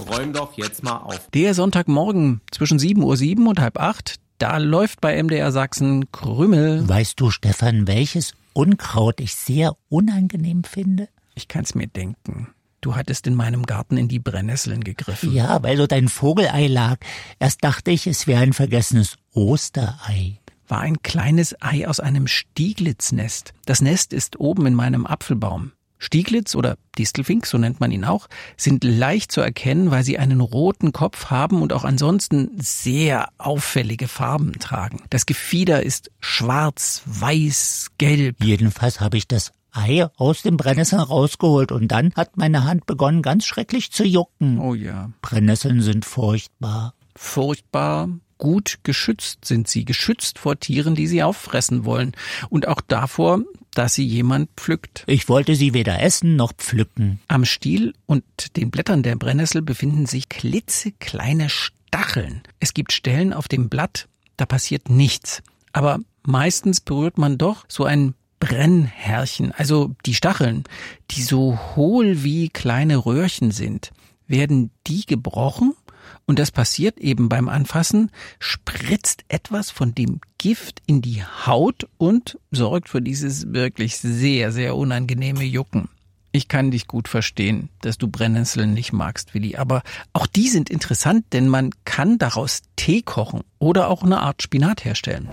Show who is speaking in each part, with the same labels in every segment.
Speaker 1: räum doch jetzt mal auf.
Speaker 2: Der Sonntagmorgen zwischen 7:07 Uhr und 7:30, da läuft bei MDR Sachsen Krümel.
Speaker 3: Weißt du, Stefan, welches Unkraut ich sehr unangenehm finde?
Speaker 2: Ich kann's mir denken. Du hattest in meinem Garten in die Brennnesseln gegriffen.
Speaker 3: Ja, weil dort ein Vogelei lag. Erst dachte ich, es wäre ein vergessenes Osterei.
Speaker 2: War ein kleines Ei aus einem Stieglitznest. Das Nest ist oben in meinem Apfelbaum. Stieglitz oder Distelfink, so nennt man ihn auch, sind leicht zu erkennen, weil sie einen roten Kopf haben und auch ansonsten sehr auffällige Farben tragen. Das Gefieder ist schwarz, weiß, gelb.
Speaker 3: Jedenfalls habe ich das Ei aus den Brennnesseln rausgeholt und dann hat meine Hand begonnen, ganz schrecklich zu jucken.
Speaker 2: Oh ja.
Speaker 3: Brennnesseln sind furchtbar.
Speaker 2: Furchtbar. Gut geschützt sind sie, geschützt vor Tieren, die sie auffressen wollen. Und auch davor, dass sie jemand pflückt.
Speaker 3: Ich wollte sie weder essen noch pflücken.
Speaker 2: Am Stiel und den Blättern der Brennnessel befinden sich klitzekleine Stacheln. Es gibt Stellen auf dem Blatt, da passiert nichts. Aber meistens berührt man doch so ein Brennhärchen, also die Stacheln, die so hohl wie kleine Röhrchen sind. Werden die gebrochen? Und das passiert eben beim Anfassen, spritzt etwas von dem Gift in die Haut und sorgt für dieses wirklich sehr, sehr unangenehme Jucken. Ich kann dich gut verstehen, dass du Brennnesseln nicht magst, Willi, aber auch die sind interessant, denn man kann daraus Tee kochen oder auch eine Art Spinat herstellen.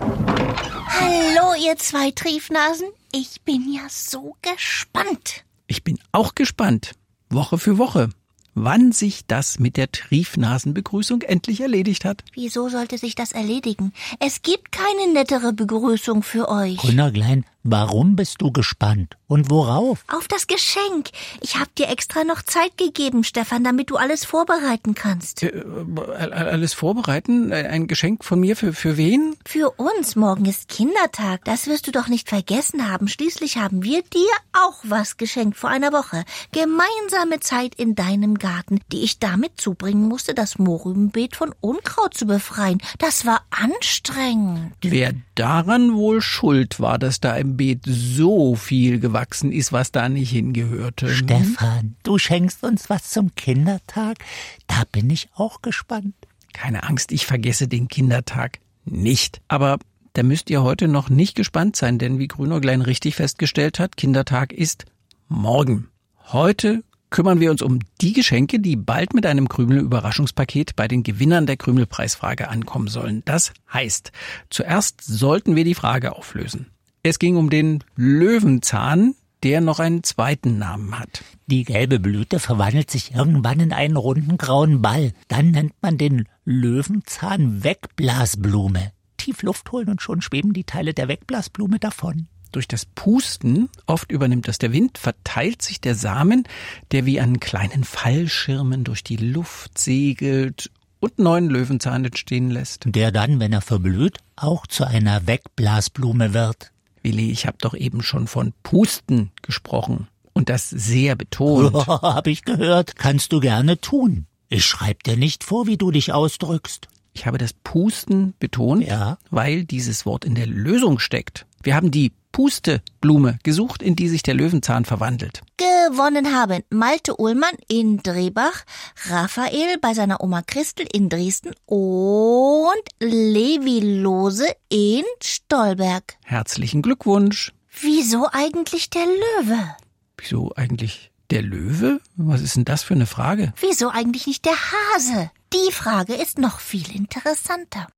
Speaker 4: Hallo, ihr zwei Triefnasen. Ich bin ja so gespannt.
Speaker 2: Ich bin auch gespannt, Woche für Woche, wann sich das mit der Triefnasenbegrüßung endlich erledigt hat.
Speaker 4: Wieso sollte sich das erledigen? Es gibt keine nettere Begrüßung für euch.
Speaker 3: Grünerglein, warum bist du gespannt? Und worauf?
Speaker 4: Auf das Geschenk. Ich hab dir extra noch Zeit gegeben, Stefan, damit du alles vorbereiten kannst.
Speaker 2: Alles vorbereiten? Ein Geschenk von mir für wen?
Speaker 4: Für uns. Morgen ist Kindertag. Das wirst du doch nicht vergessen haben. Schließlich haben wir dir auch was geschenkt vor einer Woche. Gemeinsame Zeit in deinem Garten, die ich damit zubringen musste, das Mohrrübenbeet von Unkraut zu befreien. Das war anstrengend.
Speaker 2: Wer daran wohl schuld war, dass da im Beet so viel gewachsen ist, was da nicht hingehörte?
Speaker 3: Stefan, du schenkst uns was zum Kindertag? Da bin ich auch gespannt.
Speaker 2: Keine Angst, ich vergesse den Kindertag nicht. Aber da müsst ihr heute noch nicht gespannt sein, denn wie Grünäuglein richtig festgestellt hat, Kindertag ist morgen. Heute kümmern wir uns um die Geschenke, die bald mit einem Krümel-Überraschungspaket bei den Gewinnern der Krümel-Preisfrage ankommen sollen. Das heißt, zuerst sollten wir die Frage auflösen. Es ging um den Löwenzahn, der noch einen zweiten Namen hat.
Speaker 3: Die gelbe Blüte verwandelt sich irgendwann in einen runden grauen Ball. Dann nennt man den Löwenzahn Wegblasblume. Tief Luft holen und schon schweben die Teile der Wegblasblume davon.
Speaker 2: Durch das Pusten, oft übernimmt das der Wind, verteilt sich der Samen, der wie an kleinen Fallschirmen durch die Luft segelt und neuen Löwenzahn entstehen lässt.
Speaker 3: Der dann, wenn er verblüht, auch zu einer Wegblasblume wird.
Speaker 2: Willi, ich habe doch eben schon von Pusten gesprochen und das sehr betont.
Speaker 3: Oh, hab ich gehört. Kannst du gerne tun. Ich schreib dir nicht vor, wie du dich ausdrückst.
Speaker 2: Ich habe das Pusten betont,
Speaker 3: ja,
Speaker 2: weil dieses Wort in der Lösung steckt. Wir haben die Pusteblume gesucht, in die sich der Löwenzahn verwandelt.
Speaker 4: Gewonnen haben Malte Ullmann in Drehbach, Raphael bei seiner Oma Christel in Dresden und Levi Lose in Stolberg.
Speaker 2: Herzlichen Glückwunsch.
Speaker 4: Wieso eigentlich der Löwe?
Speaker 2: Wieso eigentlich der Löwe? Was ist denn das für eine Frage?
Speaker 4: Wieso eigentlich nicht der Hase? Die Frage ist noch viel interessanter.